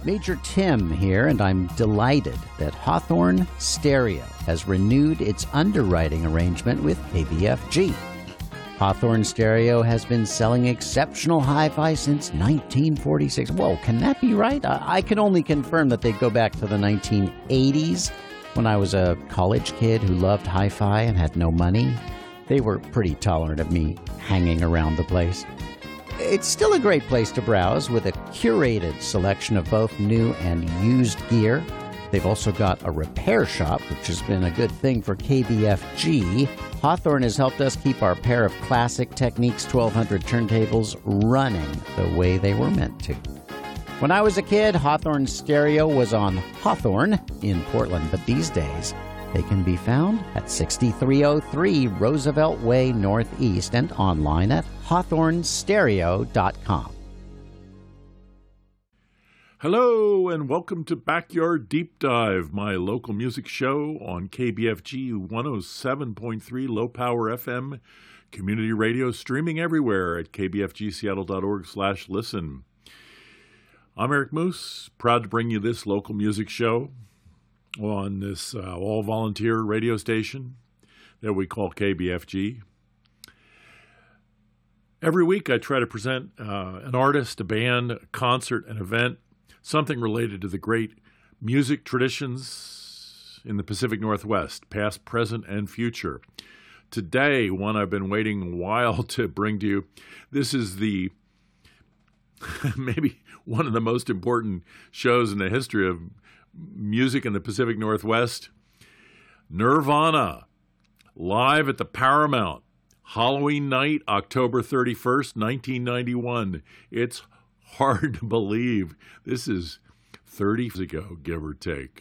Major Tim here, and I'm delighted that Hawthorne Stereo has renewed its underwriting arrangement with KBFG. Hawthorne Stereo has been selling exceptional hi-fi since 1946. Whoa, can that be right? I can only confirm that they go back to the 1980s when I was a college kid who loved hi-fi and had no money. They were pretty tolerant of me hanging around the place. It's still a great place to browse with a curated selection of both new and used gear. They've also got a repair shop, which has been a good thing for KBFG. Hawthorne has helped us keep our pair of classic Technics 1200 turntables running the way they were meant to. When I was a kid, Hawthorne Stereo was on Hawthorne in Portland, but these days they can be found at 6303 Roosevelt Way Northeast and online at hawthornestereo.com. Hello and welcome to Backyard Deep Dive, my local music show on KBFG 107.3 Low Power FM, community radio streaming everywhere at kbfgseattle.org/listen. I'm Eric Moose, proud to bring you this local music show on this all-volunteer radio station that we call KBFG. Every week I try to present an artist, a band, a concert, an event, something related to the great music traditions in the Pacific Northwest, past, present, and future. Today, one I've been waiting a while to bring to you. This is the maybe one of the most important shows in the history of music in the Pacific Northwest. Nirvana, live at the Paramount, Halloween night, October 31st, 1991. It's hard to believe. This is 30 years ago, give or take.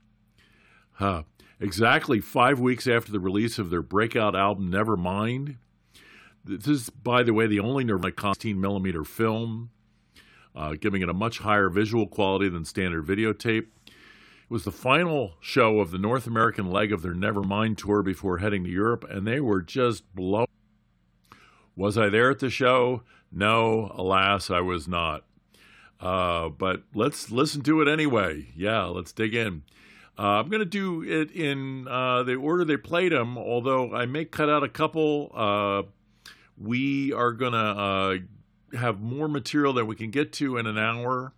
Exactly 5 weeks after the release of their breakout album, Nevermind. This is, by the way, the only Nirvana 16mm film, giving it a much higher visual quality than standard videotape. It was the final show of the North American leg of their Nevermind tour before heading to Europe, and they were just blown. Was I there at the show? No, alas, I was not. But let's listen to it anyway. Yeah, let's dig in. I'm going to do it in the order they played them, although I may cut out a couple. We are going to have more material that we can get to in an hour.